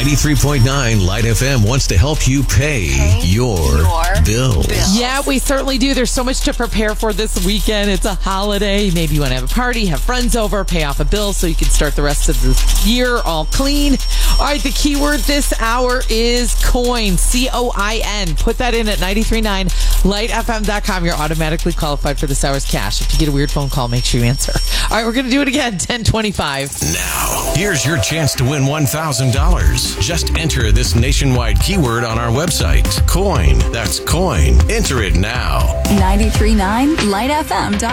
93.9 Light FM wants to help you pay your bills. Yeah, we certainly do. There's so much to prepare for this weekend. It's a holiday. Maybe you want to have a party, have friends over, pay off a bill so you can start the rest of the year all clean. All right, the keyword this hour is coin, C-O-I-N. Put that in at 939lightfm.com. You're automatically qualified for this hour's cash. If you get a weird phone call, make sure you answer. All right, we're going to do it again, 10:25. Now, here's your chance to win $1,000. Just enter this nationwide keyword on our website. Coin. That's coin. Enter it now. 93.9lightfm.com.